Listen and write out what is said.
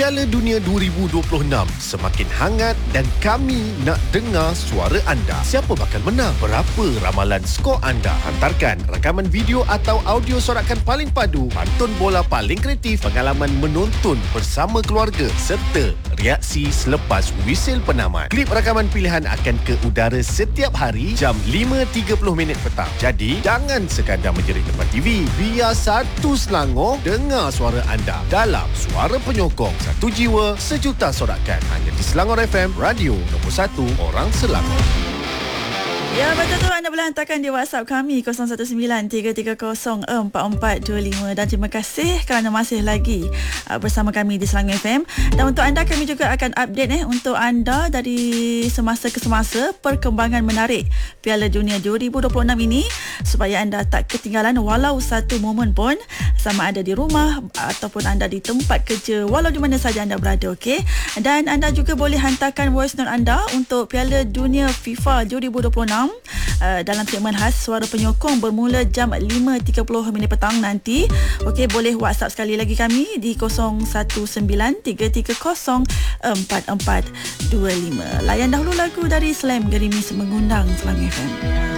Piala Dunia 2026 semakin hangat dan kami nak dengar suara anda. Siapa bakal menang? Berapa ramalan skor anda? Hantarkan rakaman video atau audio sorakan paling padu, pantun bola paling kreatif, pengalaman menonton bersama keluarga serta reaksi selepas wisil penamat. Klip rakaman pilihan akan ke udara setiap hari jam 5.30 petang. Jadi, jangan sekadar menjerit depan TV. Biar satu Selangor dengar suara anda dalam Suara Penyokong. Satu jiwa, sejuta sorakan. Hanya di Selangor FM, radio nombor 1 orang Selangor. Ya, betul tu, anda boleh hantarkan di WhatsApp kami 0193304425 dan terima kasih kerana masih lagi bersama kami di Selangor FM. Dan untuk anda, kami juga akan update untuk anda dari semasa ke semasa perkembangan menarik Piala Dunia 2026 ini supaya anda tak ketinggalan walau satu momen pun, sama ada di rumah ataupun anda di tempat kerja, walau di mana saja anda berada, okey? Dan anda juga boleh hantarkan voice note anda untuk Piala Dunia FIFA 2026 dalam segmen khas Suara Penyokong bermula jam 5.30 petang nanti. Okey, boleh WhatsApp sekali lagi kami di 0193304425. Layan dahulu lagu dari Slam Gerimis mengundang Selangor FM.